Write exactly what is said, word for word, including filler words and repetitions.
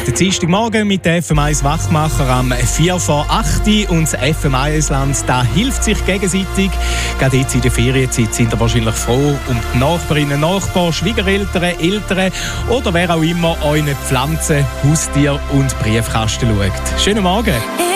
Der Dienstagmorgen mit der F M eins Wachmacher am vier vor acht und das F M eins Land, da hilft sich gegenseitig. Gerade jetzt in der Ferienzeit sind ihr wahrscheinlich froh um die Nachbarinnen, Nachbarn, Schwiegereltern, Eltern oder wer auch immer euren Pflanzen, Haustier und Briefkasten schaut. Schönen Morgen!